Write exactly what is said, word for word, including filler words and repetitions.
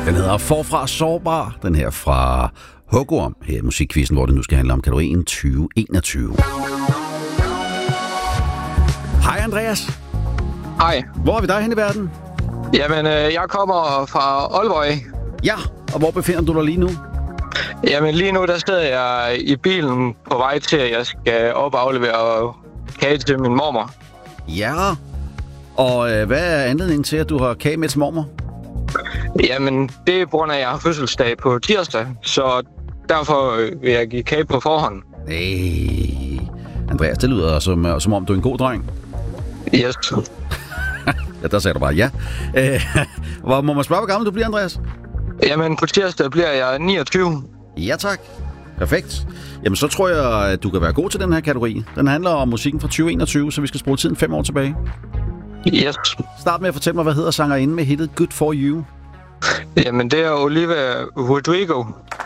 Den hedder Forfra Sårbar, den her fra Hugorm, her i Musikquizzen, hvor det nu skal handle om kategorien tyve enogtyve. Hej Andreas. Hej. Hvor er vi dig hen i verden? Jamen, øh, jeg kommer fra Aalborg. Ja, og hvor befinder du dig lige nu? Jamen, lige nu der sidder jeg i bilen på vej til, at jeg skal op og aflevere kage til min mormor. Ja, og øh, hvad er anledningen til, at du har kage med til mormor? Jamen, det er på grund af, at jeg har fødselsdag på tirsdag, så derfor vil jeg give kage på forhånd. Hey, Andreas, det lyder som, som om du er en god dreng. Yes. Ja, der sagde du bare ja. Øh, hvor må man spørge, hvor gammel du bliver, Andreas? Jamen, på tirsdag bliver jeg niogtyve. Ja, tak. Perfekt. Jamen, så tror jeg, at du kan være god til den her kategori. Den handler om musikken fra tyve enogtyve, så vi skal spole tiden fem år tilbage. Yes. Start med at fortælle mig, hvad hedder sangerinden med hittet Good For You? Jamen, det er Olivia Rodrigo.